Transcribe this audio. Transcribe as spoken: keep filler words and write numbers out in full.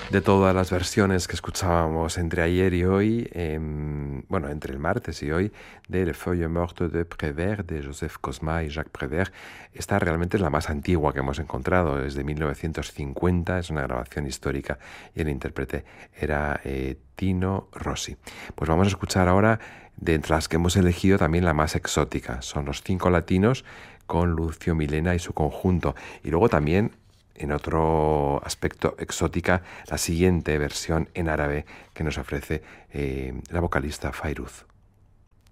De todas las versiones que escuchábamos entre ayer y hoy, eh, bueno, entre el martes y hoy, de Le Feuille Morte de Prévert, de Joseph Cosma y Jacques Prévert, esta realmente es la más antigua que hemos encontrado, es de mil novecientos cincuenta, es una grabación histórica y el intérprete era eh, Tino Rossi. Pues vamos a escuchar ahora, de entre las que hemos elegido, también la más exótica. Son los cinco latinos con Lucio Milena y su conjunto. Y luego también, en otro aspecto exótica, la siguiente versión en árabe que nos ofrece eh, la vocalista Fairuz.